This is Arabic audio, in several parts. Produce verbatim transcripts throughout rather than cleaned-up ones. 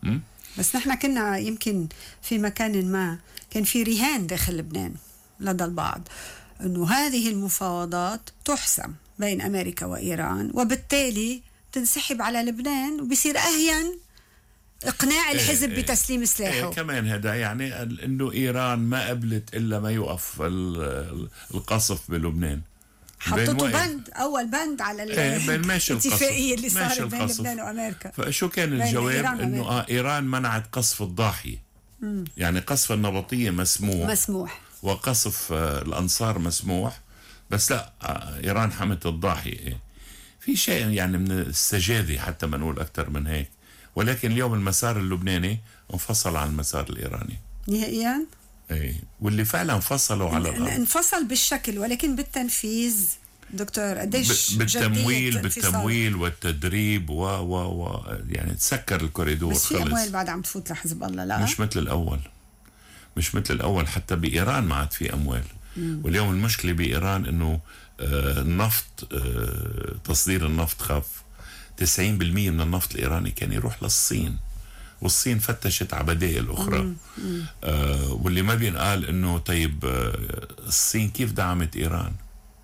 م? بس نحن كنا يمكن في مكان ما كان في رهان داخل لبنان لدى البعض أنه هذه المفاوضات تحسم بين أمريكا وإيران، وبالتالي تنسحب على لبنان وبيصير أهين إقناع الحزب إيه بتسليم إيه سلاحه. إيه كمان هذا يعني أنه إيران ما قبلت إلا ما يوقف القصف بلبنان. حطوا بند أول بند على الاتفاقية اللي صارت بين لبنان وأمريكا. فشو كان الجواب؟ انه آه ايران منعت قصف الضاحية. مم. يعني قصف النبطية مسموح مسموح وقصف آه الانصار مسموح، بس لا آه ايران حمت الضاحية. إيه. في شيء يعني من السجاذة حتى ما نقول اكثر من هيك، ولكن اليوم المسار اللبناني انفصل عن المسار الايراني نهائيا. ايه واللي فعلا انفصلوا على الارض انفصل بالشكل، ولكن بالتنفيذ دكتور قديش بالتمويل بالتمويل والتدريب و و و يعني تسكر الكوريدور. بس في اموال بعد عم تفوت لحزب الله. لا مش مثل الاول، مش مثل الاول. حتى بايران ما عاد في اموال. مم. واليوم المشكله بايران انه آه النفط آه تصدير النفط خف. تسعين بالمية من النفط الايراني كان يروح للصين، والصين فتشت على بدائل اخرى. مم. مم. آه واللي ما بينقال انه طيب آه الصين كيف دعمت ايران؟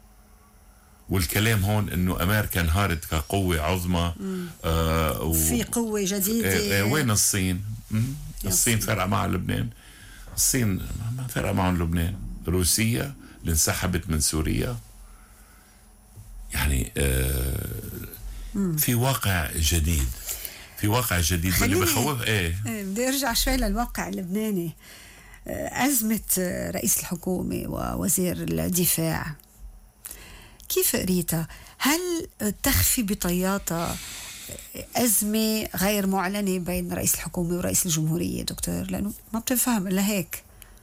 والكلام هون انه امريكا انهارت كقوه عظمى. آه و... في قوه جديده. آه وين الصين؟ الصين فرقه مع لبنان؟ الصين ما فرقه معهم لبنان. روسيا اللي انسحبت من سوريا. يعني آه في واقع جديد، في واقع جديد واللي بخوف. ايه بدي ارجع شوي للواقع اللبناني. ازمه رئيس الحكومه ووزير الدفاع، كيف قريتها؟ هل تخفي بطياتها أزمة غير معلنة بين رئيس الحكومة ورئيس الجمهورية دكتور؟ لأنه ما بتفهم إلا هيك.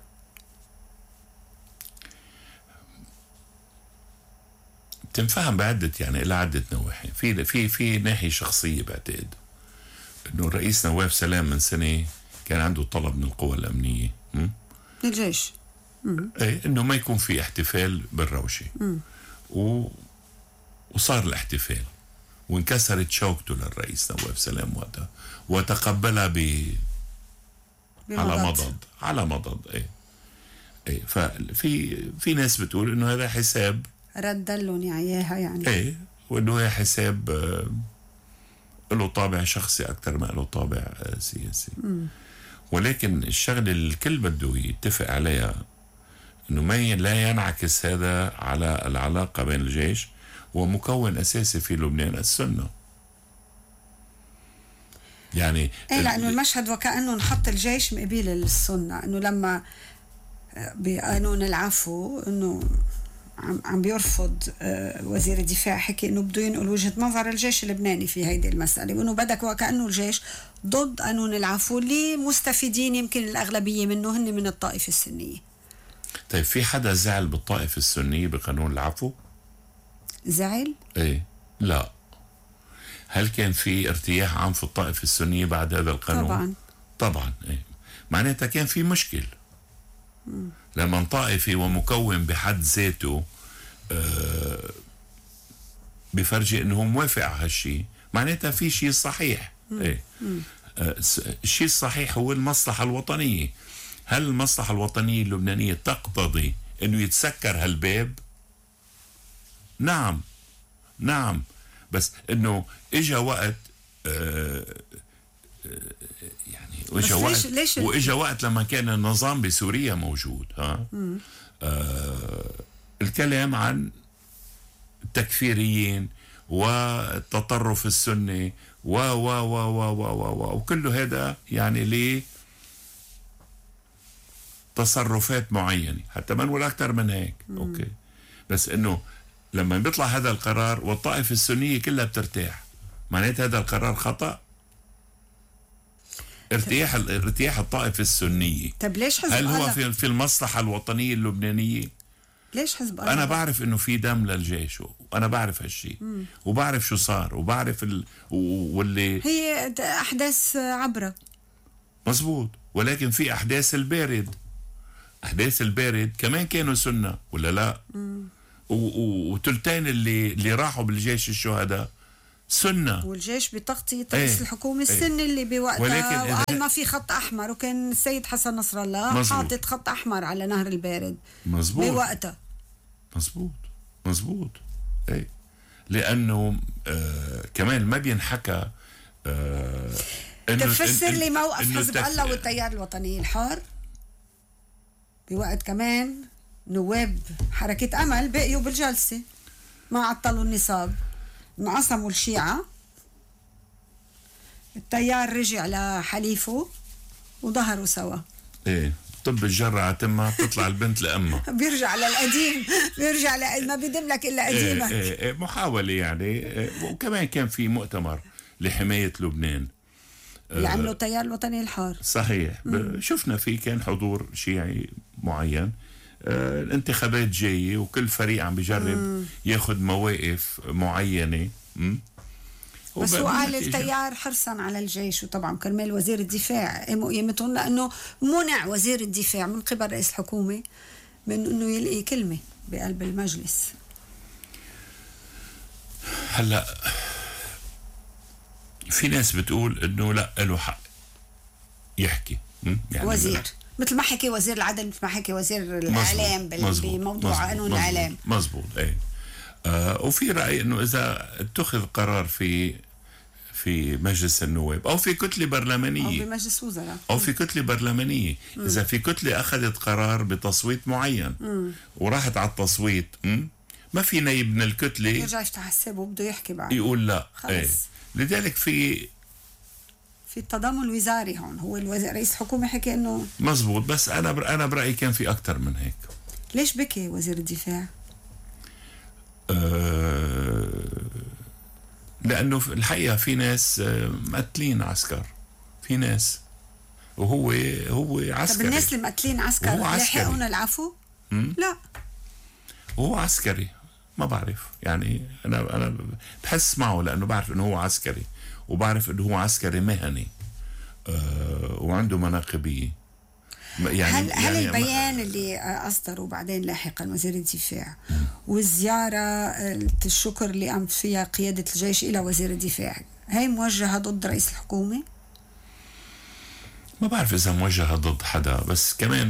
بتنفهم بعدة يعني إلى عدة نواحي. في في في ناحية شخصية بعتقد إنه الرئيس نواف سلام من سنة كان عنده طلب من القوى الأمنية من الجيش إيه إنه ما يكون في احتفال بالروشة. م. و... وصار الاحتفال وانكسرت شوكته للرئيس نواف سلام وقتها وتقبلها ب على مضض على مضض ايه ايه ففي في ناس بتقول انه هذا حساب رد لهم اياها يعني ايه، وانه هي حساب آه له طابع شخصي اكثر ما له طابع آه سياسي. م. ولكن الشغله اللي الكل بده يتفق عليها انه ما لا ينعكس هذا على العلاقه بين الجيش ومكون اساسي في لبنان السنه. يعني ايه لانه المشهد وكانه نحط الجيش مقابل السنه، انه لما بقانون العفو انه عم عم بيرفض وزير الدفاع، حكي انه بده ينقل وجهه نظر الجيش اللبناني في هيدي المساله، وانه بدك وكانه الجيش ضد قانون العفو اللي مستفيدين يمكن الاغلبيه منه هن من الطائفه السنيه. طيب في حدا زعل بالطائفة السنية بقانون العفو؟ زعل؟ ايه لا. هل كان في ارتياح عام في الطائفة السنية بعد هذا القانون؟ طبعا طبعا. ايه معناتها كان في مشكل. م. لما طائفة ومكون بحد ذاته آه بفرجي انه موافق على هالشيء، معناتها في شيء صحيح. م. ايه آه الشيء الصحيح هو المصلحة الوطنية. هل المصلحة الوطنية اللبنانية تقتضي انه يتسكر هالباب؟ نعم نعم، بس انه اجا وقت آه يعني اجا وقت ليش واجا وقت لما كان النظام بسوريا موجود. ها آه الكلام عن التكفيريين والتطرف السني و و و و و و وكله هذا يعني ليه تصرفات معينة، حتى ما نقول أكثر من هيك. مم. أوكي، بس إنه لما بيطلع هذا القرار والطائفة السنية كلها بترتاح، معناته هذا القرار خطأ. ارتياح ارتياح الطائفة السنية. طب ليش حزب هل هو الله؟ في في المصلحة الوطنية اللبنانية؟ ليش حزب الله؟ أنا بعرف إنه في دم للجيش، وأنا بعرف هالشيء، وبعرف شو صار، وبعرف ال... واللي هي أحداث عبرة. مزبوط، ولكن في أحداث البارد. أحداث البارد كمان كانوا سنة ولا لا؟ وتلتين اللي اللي راحوا بالجيش الشهداء سنة، والجيش بتغطية رئيس ايه الحكومة السنة ايه اللي بوقتها ولكن وقال ما في خط أحمر، وكان السيد حسن نصر الله حاطط خط أحمر على نهر البارد مزبوط بوقتها. مزبوط مزبوط ايه لأنه آه كمان ما بينحكى آه تفسر لي موقف حزب الله والتيار الوطني الحر بوقت كمان نواب حركة أمل بقيوا بالجلسة، ما عطلوا النصاب، انقسموا الشيعة، التيار رجع لحليفه وظهروا سوا. ايه طب الجرعة تمها تطلع البنت لأمها بيرجع للقديم، بيرجع ل... ما بيدم لك إلا قديمك. إيه إيه محاولة يعني إيه وكمان كان في مؤتمر لحماية لبنان اللي عملوا التيار الوطني الحر. صحيح. شفنا فيه كان حضور شيعي معين. آه الانتخابات جاية وكل فريق عم بيجرب مم. ياخد مواقف معينة. مم. بس هو قال التيار حرصا على الجيش، وطبعا كرمال وزير الدفاع قيمتهم، لأنه منع وزير الدفاع من قبل رئيس الحكومة من أنه يلقي كلمة بقلب المجلس. هلأ في ناس بتقول أنه لا له حق يحكي يعني وزير مثل ما حكي وزير العدل، مثل ما حكي وزير الإعلام بموضوع قانون الإعلام. مزبوط ايه آه وفي رأي أنه إذا اتخذ قرار في في مجلس النواب أو في كتلة برلمانية أو في مجلس وزراء أو في كتلة برلمانية مم. إذا في كتلة أخذت قرار بتصويت معين مم. وراحت على التصويت مم. ما في نايب من الكتلة يرجع يفتح حسابه بده يحكي بعد يقول لا ايه. لذلك في في التضامن الوزاري هون، هو الوزير رئيس الحكومة حكي إنه مزبوط، بس أنا بر أنا برأيي كان في أكتر من هيك. ليش بكي وزير الدفاع؟ أه لأنه الحقيقة في ناس مقتلين عسكر، في ناس وهو هو عسكري. طب الناس اللي مقتلين عسكر لحقون العفو؟ لا وهو عسكري ما بعرف يعني أنا أنا بحس معه لأنه بعرف إنه هو عسكري وبعرف إنه هو عسكري مهني أه وعنده مناقبية يعني. هل يعني هل البيان اللي أصدروا بعدين لاحقا وزير الدفاع والزيارة الشكر اللي قامت فيها قيادة الجيش إلى وزير الدفاع هي موجهة ضد رئيس الحكومة؟ ما بعرف إذا موجهة ضد حدا، بس كمان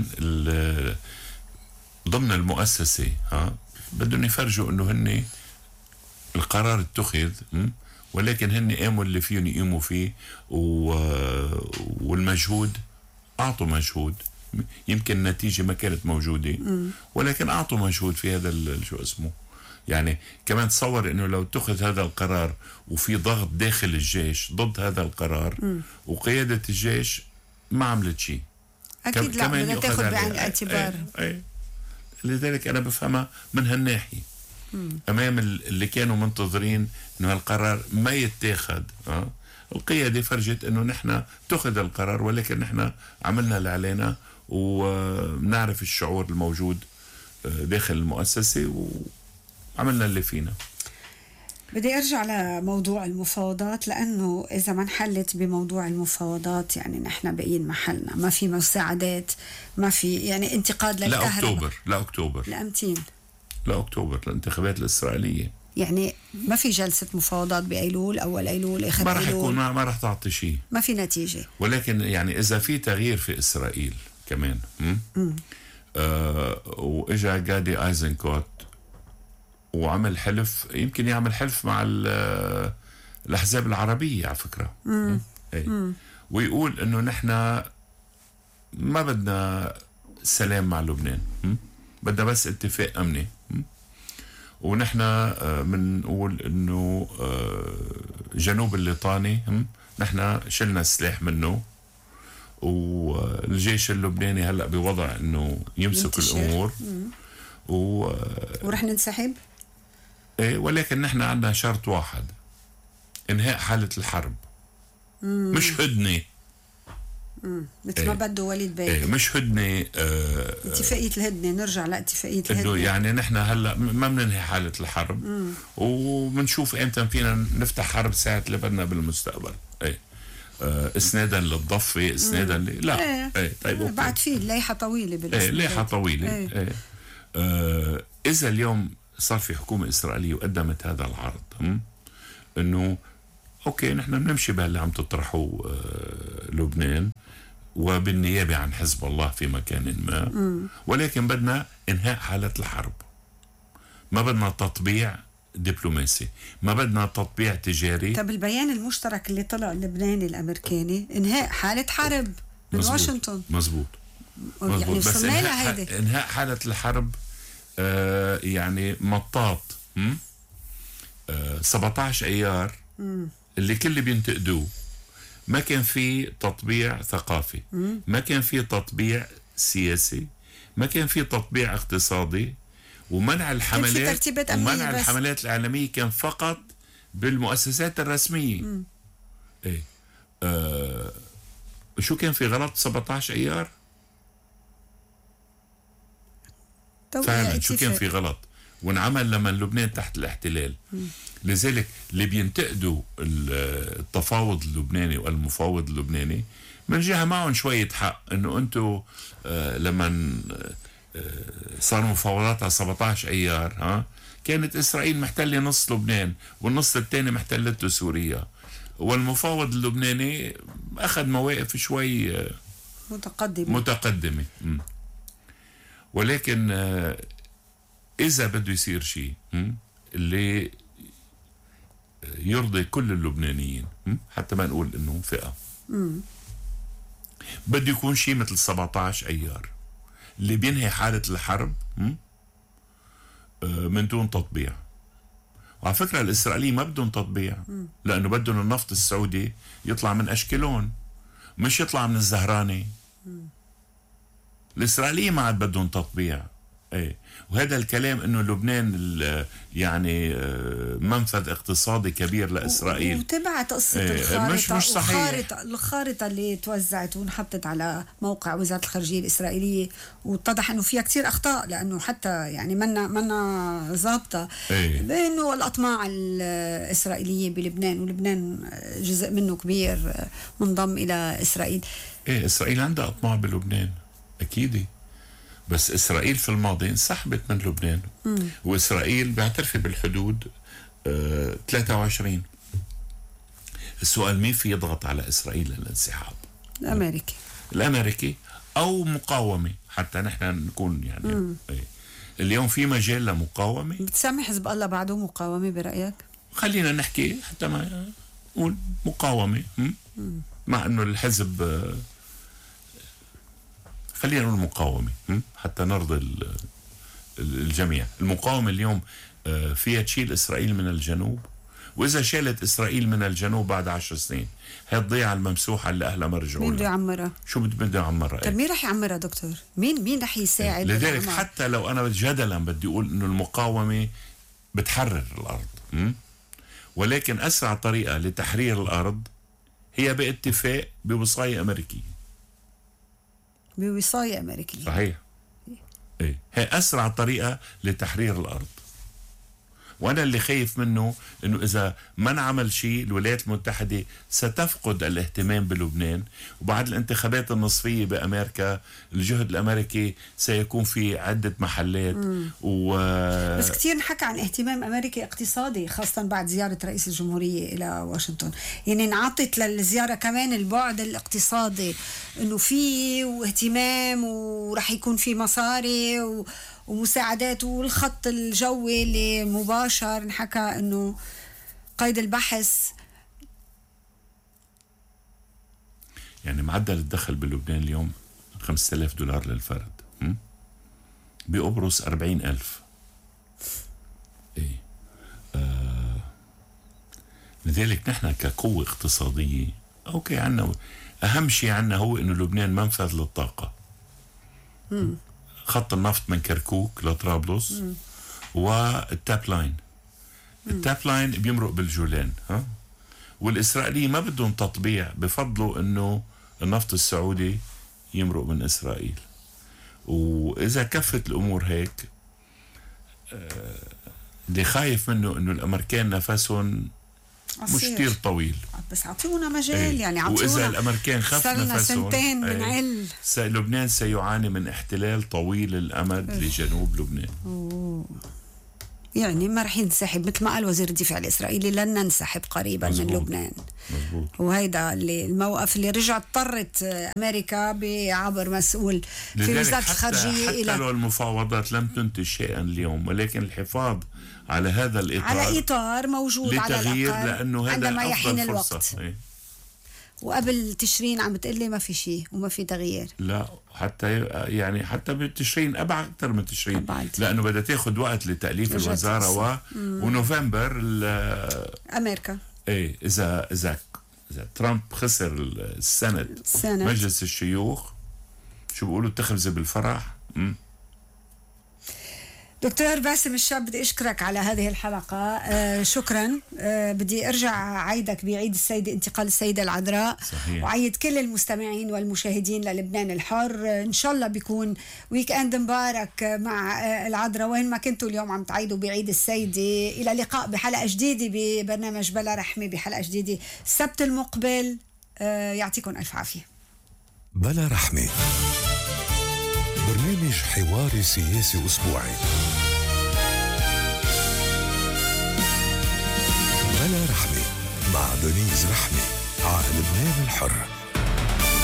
ضمن المؤسسة ها بدهم يفرجوا إنه هن القرار اتخذ ولكن هن قاموا اللي فيهم يقوموا فيه والمجهود أعطوا مجهود. يمكن النتيجة ما كانت موجودة ولكن أعطوا مجهود في هذا شو اسمه يعني. كمان تصور إنه لو اتخذ هذا القرار وفي ضغط داخل الجيش ضد هذا القرار م. وقيادة الجيش ما عملت شيء أكيد لا بدها تاخذ بعين الاعتبار. أي أي. لذلك أنا بفهمها من هالناحية م. أمام اللي كانوا منتظرين إنه هالقرار ما يتاخذ. أه؟ القيادة فرجت إنه نحن اتخذ القرار ولكن نحن عملنا اللي علينا ونعرف الشعور الموجود داخل المؤسسة وعملنا اللي فينا. بدي أرجع لموضوع المفاوضات، لأنه إذا ما انحلت بموضوع المفاوضات يعني نحن باقيين محلنا، ما في مساعدات، ما في يعني انتقاد للكهرباء. لا أكتوبر لا أكتوبر لأمتين لا أكتوبر الانتخابات الإسرائيلية يعني ما في جلسة مفاوضات بأيلول أول أيلول آخر ما رح أيلول. يكون ما, ما رح تعطي شيء، ما في نتيجة. ولكن يعني إذا في تغيير في إسرائيل كمان آه وإجا جادي آيزنكوت وعمل حلف، يمكن يعمل حلف مع الأحزاب العربية على فكرة مم. مم. ويقول إنه نحن ما بدنا سلام مع لبنان، بدنا بس اتفاق أمني، ونحن بنقول إنه جنوب الليطاني نحن شلنا السلاح منه والجيش اللبناني هلأ بوضع إنه يمسك ينتشر. الأمور و... ورح ننسحب. ايه ولكن نحن عندنا شرط واحد، انهاء حالة الحرب. مم. مش هدنة مثل إيه. ما بده وليد بيك. ايه مش هدنة. اه اتفاقية الهدنة، نرجع لاتفاقية الهدنة. يعني نحن هلا ما بننهي حالة الحرب وبنشوف امتى فينا نفتح حرب ساعة اللي بدنا بالمستقبل. ايه اه اسنادا للضفة، اسنادا ل... لا ايه, ايه. طيب اوكي. بعد في لائحة طويلة بالاسناد. ايه لائحة طويلة. ايه. ايه. اه اذا اليوم صار في حكومة إسرائيلية وقدمت هذا العرض انه اوكي نحن بنمشي بهاللي عم تطرحوا آه لبنان وبالنيابة عن حزب الله في مكان ما، ولكن بدنا انهاء حالة الحرب، ما بدنا تطبيع دبلوماسي، ما بدنا تطبيع تجاري. طب البيان المشترك اللي طلع اللبناني الامريكاني انهاء حالة حرب من مزبوط. واشنطن. مزبوط يعني مزبوط. بس انهاء, انهاء حالة الحرب آه يعني مطاط آه سبعة عشر ايار مم. اللي كل بينتقدوه، ما كان في تطبيع ثقافي، مم. ما كان في تطبيع سياسي، ما كان في تطبيع اقتصادي، ومنع الحملات ومنع بس. الحملات الإعلامية كان فقط بالمؤسسات الرسمية. مم. ايه آه شو كان في غلط سبعة عشر ايار؟ فعلا شو كان في غلط وانعمل لما لبنان تحت الاحتلال. مم. لذلك اللي بينتقدوا التفاوض اللبناني والمفاوض اللبناني من جهة معهم شوية حق، انه انتو آه لما آه صار مفاوضات على سبعة عشر ايار ها كانت اسرائيل محتلة نص لبنان والنص الثاني محتلته سوريا، والمفاوض اللبناني اخذ مواقف شوي آه متقدمة متقدمة م. ولكن آه اذا بده يصير شيء اللي يرضي كل اللبنانيين، حتى ما نقول انه فئة، مم. بده يكون شيء مثل سبعة عشر ايار اللي بينهي حالة الحرب من دون تطبيع. وعلى فكرة الإسرائيليين ما بدهم تطبيع، مم. لأنه بدهم النفط السعودي يطلع من أشكلون مش يطلع من الزهراني. الإسرائيليين ما عاد بدهم تطبيع. ايه وهذا الكلام انه لبنان يعني منفذ اقتصادي كبير لاسرائيل، وتبعت قصه ايه الخارطه مش مش صحيح. الخارطه الخارطه اللي توزعت وانحطت على موقع وزاره الخارجيه الاسرائيليه، واتضح انه فيها كثير اخطاء، لانه حتى يعني منا منا ظابطه ايه بانه الاطماع الاسرائيليه بلبنان، ولبنان جزء منه كبير منضم الى اسرائيل. ايه اسرائيل عندها اطماع بلبنان اكيد، بس إسرائيل في الماضي انسحبت من لبنان. مم. وإسرائيل بيعترف بالحدود آه ثلاثة وعشرين. السؤال مين في يضغط على إسرائيل للانسحاب؟ الأمريكي الأمريكي أو مقاومة حتى نحن نكون يعني ايه. اليوم في مجال لمقاومة. بتسمي حزب الله بعده مقاومة برأيك؟ خلينا نحكي حتى ما نقول مقاومة، مع أنه الحزب آه خلينا نقول مقاومة حتى نرضي الجميع. المقاومة اليوم فيها تشيل إسرائيل من الجنوب، وإذا شالت إسرائيل من الجنوب بعد عشر سنين هي الضيعة الممسوحة اللي أهلها ما رجعوا. مين بده يعمرها؟ شو بده يعمرها؟ طيب مين رح يعمرها دكتور؟ مين مين رح يساعد؟ لذلك العمر. حتى لو أنا جدلا بدي أقول إنه المقاومة بتحرر الأرض، م? ولكن أسرع طريقة لتحرير الأرض هي باتفاق بوصاية أمريكية. بوصاية أمريكية. صحيح. إيه هي أسرع طريقة لتحرير الأرض. وأنا اللي خايف منه إنه إذا ما نعمل شيء الولايات المتحدة ستفقد الاهتمام بلبنان، وبعد الانتخابات النصفية بأمريكا الجهد الأمريكي سيكون في عدة محلات. و... بس كتير نحكى عن اهتمام أمريكي اقتصادي، خاصة بعد زيارة رئيس الجمهورية إلى واشنطن، يعني انعطت للزيارة كمان البعد الاقتصادي، إنه في واهتمام ورح يكون في مصاري و... ومساعدات، والخط الجوي اللي مباشر نحكى انه قيد البحث. يعني معدل الدخل بلبنان اليوم خمسة آلاف دولار للفرد، بقبرص أربعين ألف. ايه آه. لذلك نحن كقوة اقتصادية اوكي عنا اهم شيء عنا هو انه لبنان منفذ للطاقة. مم. خط النفط من كركوك لطرابلس والتاب لاين. التاب لاين بيمرق بالجولان، ها والإسرائيليين ما بدهم تطبيع، بفضلوا انه النفط السعودي يمرق من إسرائيل. وإذا كفت الأمور هيك آه اللي خايف منه انه الأمريكان نفسهم مش كتير طويل، بس عطيونا مجال. ايه. يعني عطيونا، وإذا الأمريكان خف نفسهم سنتين بنعل. ايه. لبنان سيعاني من احتلال طويل الأمد ايه. لجنوب لبنان. أوه. يعني ما رح ينسحب مثل ما قال وزير الدفاع الإسرائيلي، لن ننسحب قريبا مزبوط. من لبنان. مزبوط. وهيدا اللي الموقف اللي رجع اضطرت أمريكا بعبر مسؤول في وزارة الخارجية حتى إلى لو المفاوضات لم تنتج شيئا اليوم، ولكن الحفاظ على هذا الإطار، على إطار موجود على الأقل لأنه هذا عندما يحين الوقت. ايه؟ وقبل تشرين عم بتقلي ما في شيء وما في تغيير. لا حتى يعني حتى بالتشرين أبعد أكثر من تشرين أبعد. لأنه بدها تاخذ وقت لتأليف الوزارة و... ونوفمبر أمريكا. إيه إذا إذا إذا ترامب خسر السند السند مجلس الشيوخ شو بيقولوا تخبز بالفرح. م. دكتور باسم الشاب، بدي أشكرك على هذه الحلقة. آه شكرا. آه بدي أرجع عيدك بعيد السيدة انتقال السيدة العذراء. صحيح. وعيد كل المستمعين والمشاهدين للبنان الحر. آه إن شاء الله بيكون ويك أند مبارك مع آه العذراء وين ما كنتوا اليوم عم تعيدوا بعيد السيدة. إلى اللقاء بحلقة جديدة ببرنامج بلا رحمة، بحلقة جديدة السبت المقبل. آه يعطيكم ألف عافية. بلا رحمة، برنامج حواري سياسي أسبوعي. بلا رحمة مع دنيز رحمة على لبنان الحر.